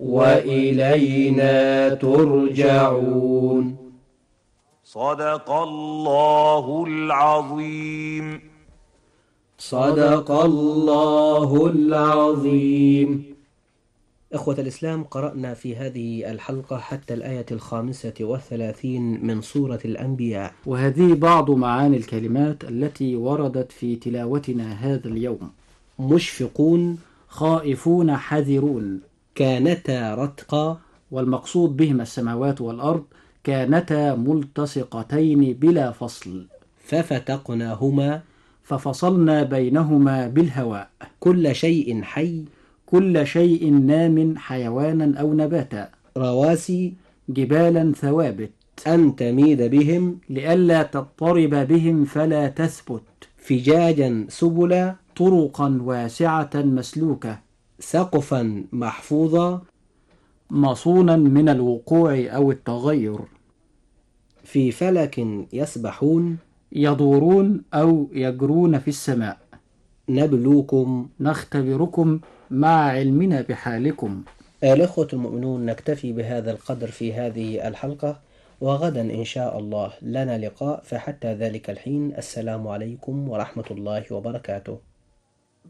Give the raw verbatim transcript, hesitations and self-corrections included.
وإلينا ترجعون. صدق الله العظيم. صدق الله العظيم. إخوة الإسلام، قرأنا في هذه الحلقة حتى الآية الخامسة والثلاثين من سورة الأنبياء، وهذه بعض معاني الكلمات التي وردت في تلاوتنا هذا اليوم. مشفقون، خائفون، حذرون، كانتا رتقا، والمقصود بهما السماوات والأرض، كانتا ملتصقتين بلا فصل، ففتقناهما، ففصلنا بينهما بالهواء. كل شيء حي، كل شيء نام، حيوانا أو نباتا. رواسي، جبالا ثوابت، أن تميد بهم، لئلا تضطرب بهم فلا تثبت. فجاجا سبلا، طرقا واسعة مسلوكة. سقفا محفوظا، مصونا من الوقوع أو التغير. في فلك يسبحون، يدورون أو يجرون في السماء. نبلوكم، نختبركم مع علمنا بحالكم. الأخوة المؤمنون، نكتفي بهذا القدر في هذه الحلقة، وغدا إن شاء الله لنا لقاء، فحتى ذلك الحين السلام عليكم ورحمة الله وبركاته.